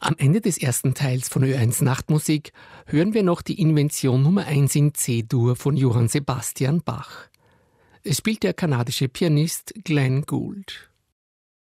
Am Ende des ersten Teils von Ö1 Nachtmusik hören wir noch die Invention Nummer 1 in C-Dur von Johann Sebastian Bach. Es spielt der kanadische Pianist Glenn Gould.